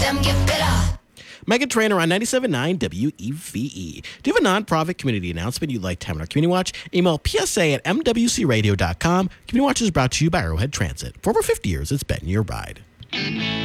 them get better. Megan Trainor on 97.9 WEVE. Do you have a nonprofit community announcement you'd like to have on our Community Watch? Email psa@mwcradio.com. Community Watch is brought to you by Arrowhead Transit. For over 50 years, it's been your ride.